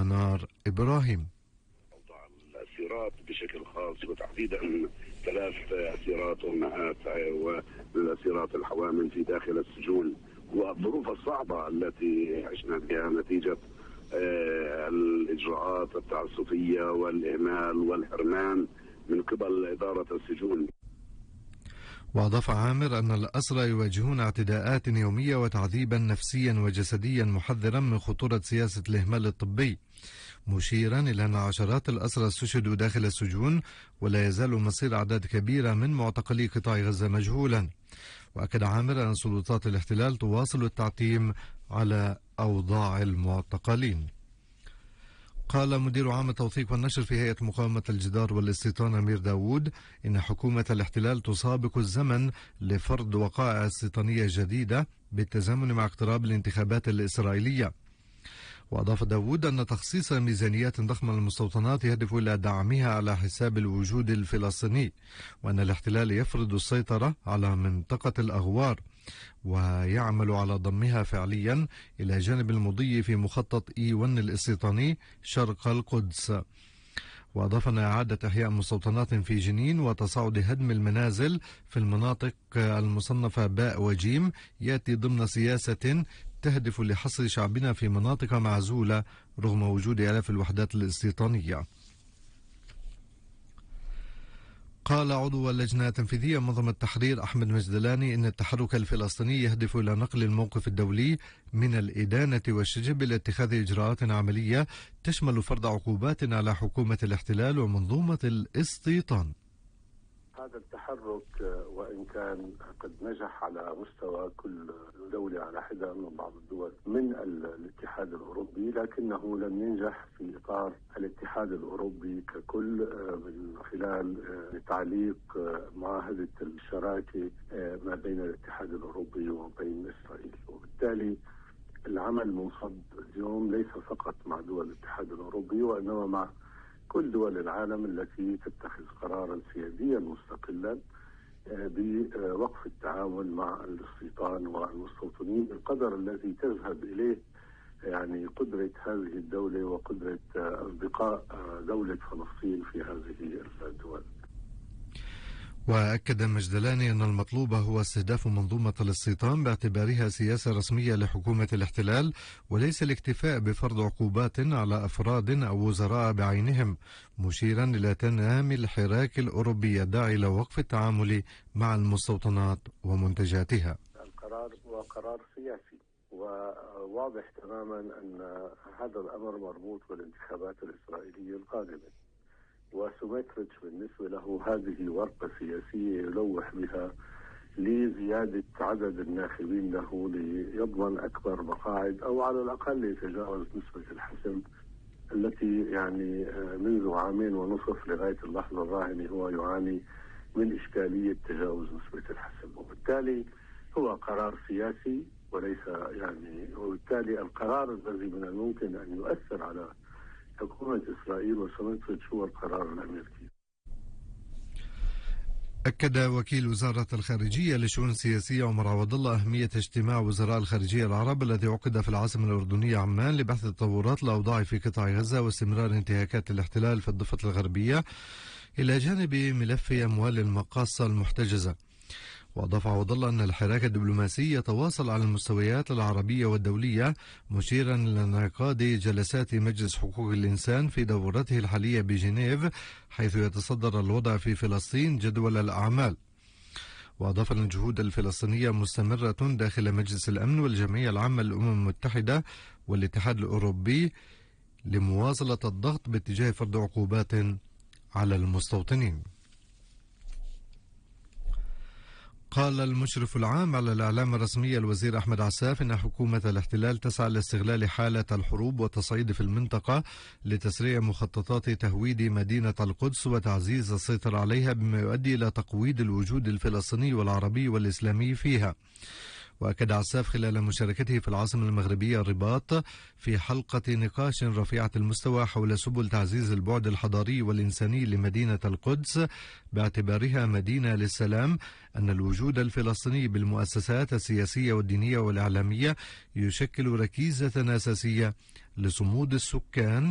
منار إبراهيم. الأسيرات بشكل خاص وتحديدا 3 أسيرات أمهات والأسيرات الحوامل في داخل السجون والظروف الصعبة التي عشنا بها نتيجة الإجراءات التعسفية والإهمال والحرمان من قبل إدارة السجون. وأضاف عامر أن الأسرى يواجهون اعتداءات يومية وتعذيبا نفسيا وجسديا محذرا من خطورة سياسة الإهمال الطبي، مشيرا إلى أن عشرات الأسرى استشهدوا داخل السجون ولا يزال مصير أعداد كبيرة من معتقلي قطاع غزة مجهولا. وأكد عامر أن سلطات الاحتلال تواصل التعتيم على أوضاع المعتقلين. قال مدير عام التوثيق والنشر في هيئة مقاومة الجدار والاستيطان أمير داوود إن حكومة الاحتلال تسابق الزمن لفرض وقائع استيطانية جديدة بالتزامن مع اقتراب الانتخابات الإسرائيلية. وأضاف داوود أن تخصيص ميزانيات ضخمة للمستوطنات يهدف إلى دعمها على حساب الوجود الفلسطيني، وأن الاحتلال يفرض السيطرة على منطقة الأغوار ويعمل على ضمها فعليا إلى جانب المضي في مخطط E1 الاستيطاني شرق القدس. وأضاف أن إعادة إحياء مستوطنات في جنين وتصاعد هدم المنازل في المناطق المصنفة باء وجيم يأتي ضمن سياسة تهدف لحصر شعبنا في مناطق معزولة رغم وجود آلاف الوحدات الاستيطانية. قال عضو اللجنة التنفيذية منظمة التحرير أحمد مجدلاني إن التحرك الفلسطيني يهدف إلى نقل الموقف الدولي من الإدانة والشجب إلى اتخاذ إجراءات عملية تشمل فرض عقوبات على حكومة الاحتلال ومنظومة الاستيطان. هذا التحرك وإن كان قد نجح على مستوى كل دولة على حدة من بعض الدول من الاتحاد الأوروبي، لكنه لم ينجح في إطار الاتحاد الأوروبي ككل من خلال تعليق معاهدة الشراكة ما بين الاتحاد الأوروبي وبين إسرائيل. وبالتالي العمل منصب اليوم ليس فقط مع دول الاتحاد الأوروبي وإنما مع كل دول العالم التي تتخذ قرارا سياديا مستقلا بوقف التعامل مع الاستيطان والمستوطنين بالقدر الذي تذهب إليه يعني قدرة هذه الدولة وقدرة أصدقاء دولة فلسطين في هذه الدول. وأكد مجدلاني أن المطلوب هو استهداف منظومة الاستيطان باعتبارها سياسة رسمية لحكومة الاحتلال وليس الاكتفاء بفرض عقوبات على أفراد أو وزراء بعينهم، مشيرا إلى تنامي الحراك الأوروبي الداعي إلى وقف التعامل مع المستوطنات ومنتجاتها. القرار هو قرار سياسي وواضح تماما أن هذا الأمر مربوط بالانتخابات الإسرائيلية القادمة، وسومتريتش بالنسبة له هذه ورقة سياسية يلوح بها لزيادة عدد الناخبين له ليضمن أكبر مقاعد أو على الأقل يتجاوز نسبة الحسم التي يعني منذ 2.5 عام لغاية اللحظة الراهنة هو يعاني من إشكالية تجاوز نسبة الحسم. وبالتالي هو قرار سياسي وليس يعني، وبالتالي القرار الذي من الممكن أن يؤثر على حكومة إسرائيل وسومتريتش هو القرار الأمريكي. أكد وكيل وزارة الخارجية للشؤون السياسية عمر عوض الله أهمية اجتماع وزراء الخارجية العرب الذي عقد في العاصمة الأردنية عمان لبحث تطورات الأوضاع في قطاع غزة واستمرار انتهاكات الاحتلال في الضفة الغربية إلى جانب ملف أموال المقاصة المحتجزة. وأضاف عوض الله أن الحراك الدبلوماسي يتواصل على المستويات العربية والدولية، مشيرا إلى انعقاد جلسات مجلس حقوق الإنسان في دورته الحالية بجنيف حيث يتصدر الوضع في فلسطين جدول الأعمال. وأضاف أن الجهود الفلسطينية مستمرة داخل مجلس الأمن والجمعية العامة للأمم المتحدة والاتحاد الأوروبي لمواصلة الضغط باتجاه فرض عقوبات على المستوطنين. قال المشرف العام على الإعلام الرسمي الوزير أحمد عساف إن حكومة الاحتلال تسعى لاستغلال حالة الحروب والتصعيد في المنطقة لتسريع مخططات تهويد مدينة القدس وتعزيز السيطرة عليها بما يؤدي إلى تقويض الوجود الفلسطيني والعربي والإسلامي فيها. وأكد عساف خلال مشاركته في العاصمة المغربية الرباط في حلقة نقاش رفيعة المستوى حول سبل تعزيز البعد الحضاري والإنساني لمدينة القدس باعتبارها مدينة للسلام أن الوجود الفلسطيني بالمؤسسات السياسية والدينية والإعلامية يشكل ركيزة أساسية لصمود السكان